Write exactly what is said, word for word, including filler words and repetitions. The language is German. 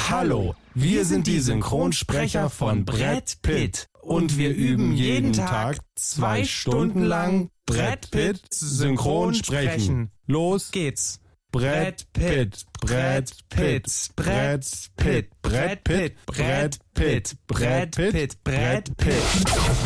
Hallo, wir sind die Synchronsprecher von Brad Pitt und wir üben jeden Tag zwei Stunden lang Brad Pitt synchron sprechen. Los geht's. Brad Pitt, Brad Pitt, Brad Pitt, Brad Pitt, Brad Pitt, Brad Pitt, Brad Pitt.